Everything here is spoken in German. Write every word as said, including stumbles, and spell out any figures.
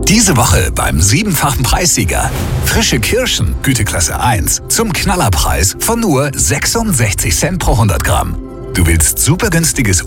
Diese Woche beim siebenfachen Preissieger. Frische Kirschen, Güteklasse eins, zum Knallerpreis von nur sechsundsechzig Cent pro hundert Gramm. Du willst super günstiges